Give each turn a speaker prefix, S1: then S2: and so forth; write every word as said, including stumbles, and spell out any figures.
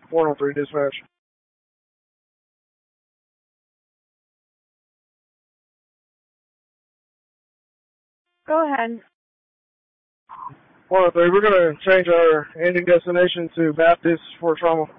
S1: one oh three dispatch.
S2: Go ahead.
S1: one oh three, we're going to change our ending destination to Baptist for trauma.